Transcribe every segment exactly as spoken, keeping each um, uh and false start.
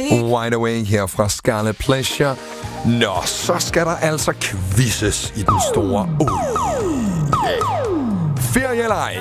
Wide Awake her fra Scarlet Pleasure. Nå, så skal der altså quizzes i den store uh. yeah. Ferie eller ej?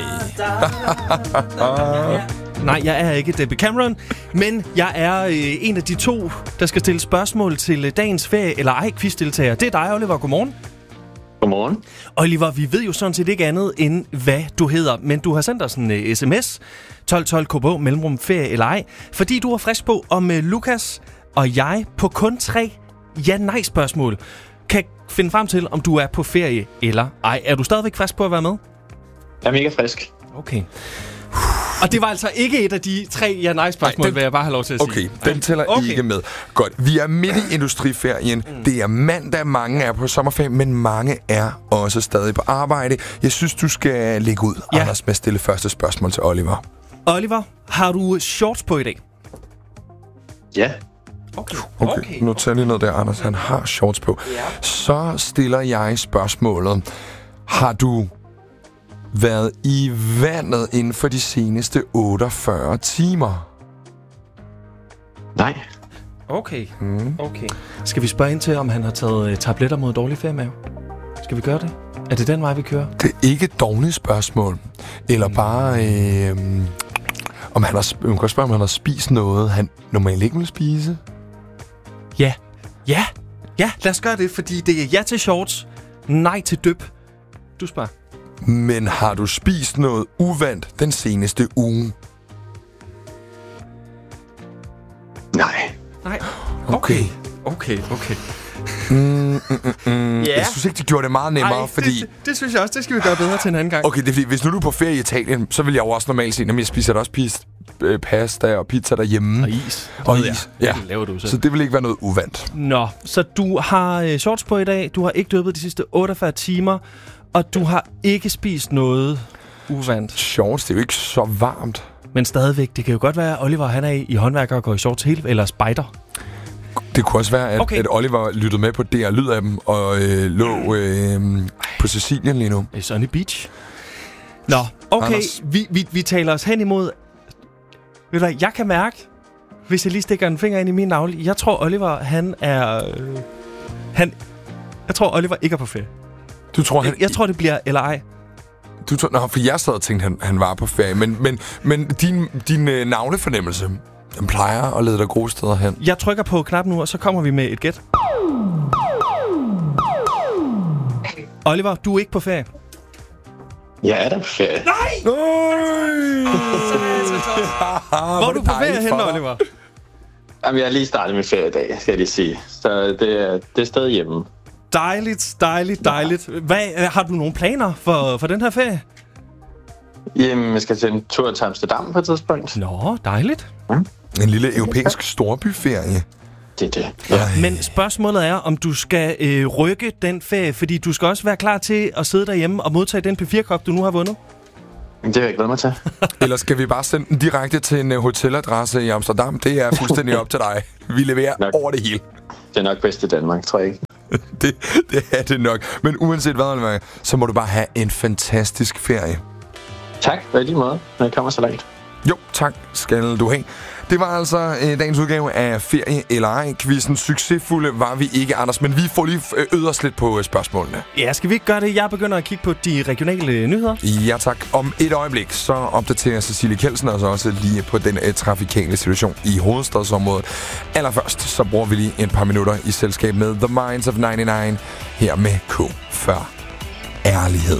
Nej, jeg er ikke Debbie Cameron, men jeg er øh, en af de to, der skal stille spørgsmål til øh, dagens ferie eller ej quizdeltager. Det er dig, Oliver. Godmorgen. Godmorgen. Oliver, vi ved jo sådan set ikke andet end, hvad du hedder, men du har sendt os en uh, sms, tolv tolv K B, mellemrum ferie eller ej, fordi du er frisk på, om uh, Lukas og jeg på kun tre ja-nej-spørgsmål kan finde frem til, om du er på ferie eller ej. Er du stadigvæk frisk på at være med? Jeg er mega frisk. Okay. Og det var altså ikke et af de tre ja-nej-spørgsmål, Ej, den, vil jeg bare have lov til at okay, sige. Okay, den tæller okay. ikke med. Godt, vi er midt i industriferien. Mm. Det er mandag, mange er på sommerferie, men mange er også stadig på arbejde. Jeg synes, du skal lægge ud, ja. Anders, med at stille første spørgsmål til Oliver. Oliver, har du shorts på i dag? Ja. Okay, okay. okay. Nu tager jeg lige noget der, Anders. Han har shorts på. Ja. Så stiller jeg spørgsmålet. Har du været i vandet inden for de seneste otteogfyrre timer? Nej. Okay. Mm. Okay. Skal vi spørge ind til, om han har taget uh, tabletter mod dårlig feriemave? Skal vi gøre det? Er det den vej, vi kører? Det er ikke et dårligt spørgsmål. Eller mm. bare... Øh, om han har, man kan spørge, om han har spist noget, han normalt ikke vil spise. Ja. Ja. Ja, lad os gøre det, fordi det er ja til shorts, nej til dyb. Du spørger. Men har du spist noget uvandt den seneste uge? Nej. Nej. Okay. Okay, okay. Mm, mm, mm, mm. Yeah. Jeg synes ikke, det gjorde det meget nemmere, Ej, fordi... Det, det, det synes jeg også, det skal vi gøre bedre til en anden gang. Okay, det er fordi, hvis nu du er på ferie i Italien, så vil jeg jo også normalt sige, at jeg spiser da også pis, øh, pasta og pizza derhjemme. Og is. Og is, ja. Det laver du selv. Så det vil ikke være noget uvandt. Nå, så du har øh, shorts på i dag, du har ikke døbet de sidste otteogfyrre timer, og du har ikke spist noget uvandt. Shorts, det er jo ikke så varmt. Men stadigvæk, det kan jo godt være, at Oliver han er i, i håndværker og går i shorts hele, eller spejder. Det kunne også være, at, okay. at Oliver lyttede med på D R Lyd af dem, og øh, lå øh, på Sicilien lige nu. I Sunny Beach. Nå, okay, vi, vi, vi taler os hen imod... Ved du hvad, jeg kan mærke, hvis jeg lige stikker en finger ind i min navle, jeg tror, Oliver, han er... Øh, han, jeg tror, Oliver ikke er på ferie. Du tror, han... Jeg, jeg tror, det bliver eller ej. Du tror... Nå, for jeg sad og tænkte, han, han var på ferie. Men, men, men din, din øh, navnefornemmelse, den plejer at lede dig gode steder hen. Jeg trykker på knappen nu, og så kommer vi med et gæt. Oliver, du er ikke på ferie. Jeg er der på ferie. Nej! Nej! Hvor er du på ferie henne, Oliver? Jamen, jeg har lige startet min ferie i dag, skal jeg lige sige. Så det er, det er stadig hjemme. Dejligt, dejligt, dejligt. Hvad, har du nogle planer for, for den her ferie? Jamen, jeg skal til en tur til Amsterdam på et tidspunkt. Nå, dejligt. Mm. En lille europæisk storbyferie. Det er det. Ja. Men spørgsmålet er, om du skal øh, rykke den ferie, fordi du skal også være klar til at sidde derhjemme og modtage den P fire kop, du nu har vundet. Det vil jeg glæde mig til. Eller skal vi bare sende den direkte til en uh, hoteladresse i Amsterdam? Det er fuldstændig op til dig. Vi leverer nok over det hele. Det er nok bedst i Danmark, tror jeg ikke. det, det er det nok. Men uanset hvad, så må du bare have en fantastisk ferie. Tak, og i lige måde, når jeg kommer så langt. Jo, tak skal du have. Det var altså øh, dagens udgave af Ferie eller ej-quizzen. Succesfulde var vi ikke, Anders, men vi får lige øvet os lidt på øh, spørgsmålene. Ja, skal vi ikke gøre det? Jeg begynder at kigge på de regionale nyheder. Ja, tak. Om et øjeblik, så opdaterer Cecilie Kjeldsen os også lige på den øh, trafikale situation i hovedstadsområdet. Allerførst, så bruger vi lige et par minutter i selskab med The Minds of nioghalvfems her med K før ærlighed.